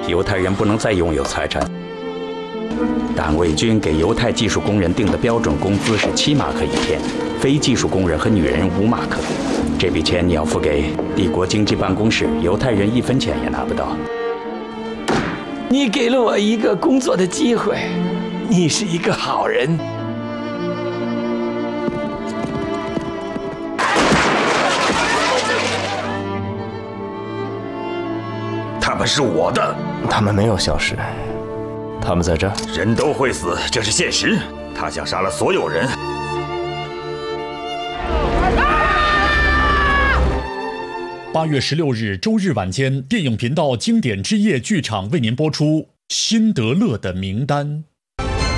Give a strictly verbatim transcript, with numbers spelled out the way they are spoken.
犹太人不能再拥有财产。党卫军给犹太技术工人定的标准工资是七马克一天，非技术工人和女人五马克。这笔钱你要付给帝国经济办公室，犹太人一分钱也拿不到。 你给了我一个工作的机会，你是一个好人。 他们是我的， 他们没有消失，他们在这儿。 人都会死，这是现实。他想杀了所有人。 八月十六日周日晚间，电影频道经典之夜剧场为您播出《辛德勒的名单》。